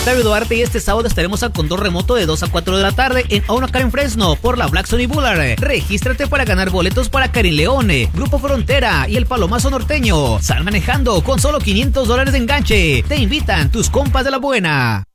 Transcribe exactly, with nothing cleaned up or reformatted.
Octavio Duarte y este sábado estaremos a control remoto de dos a cuatro de la tarde en Aunacar en Fresno por la Black Sony Boulevard. Regístrate para ganar boletos para Karin Leone, Grupo Frontera y el Palomazo Norteño. Sal manejando con solo quinientos dólares de enganche. Te invitan tus compas de la buena.